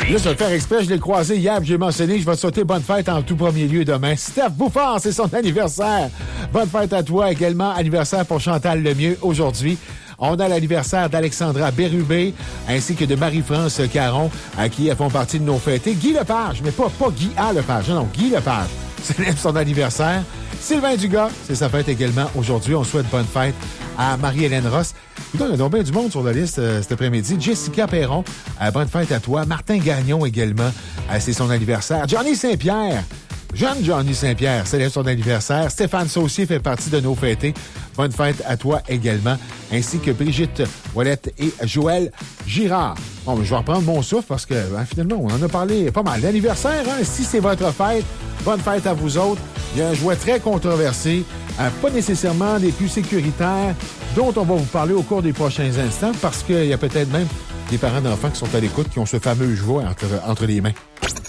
Là, je vais le faire exprès, je l'ai croisé hier, puis j'ai mentionné que je vais te souhaiter bonne fête en tout premier lieu demain. Steph Bouffard, c'est son anniversaire. Bonne fête à toi également. Anniversaire pour Chantal Lemieux aujourd'hui. On a l'anniversaire d'Alexandra Bérubé ainsi que de Marie-France Caron, à qui font partie de nos fêtés. Guy Lepage, mais pas Guy A. Lepage, non, Guy Lepage. C'est son anniversaire. Sylvain Dugas, c'est sa fête également aujourd'hui. On souhaite bonne fête à Marie-Hélène Ross. Écoute, il y a donc bien du monde sur la liste cet après-midi. Jessica Perron, bonne fête à toi. Martin Gagnon également, c'est son anniversaire. Johnny Saint-Pierre, jeune Johnny Saint-Pierre, célèbre son anniversaire. Stéphane Saucier fait partie de nos fêtés. Bonne fête à toi également, ainsi que Brigitte Ouellette et Joël Girard. Bon, je vais reprendre mon souffle parce que finalement, on en a parlé pas mal. L'anniversaire, si c'est votre fête, bonne fête à vous autres. Il y a un jouet très controversé, pas nécessairement des plus sécuritaires, dont on va vous parler au cours des prochains instants, parce qu'il y a peut-être même des parents d'enfants qui sont à l'écoute, qui ont ce fameux jouet entre les mains.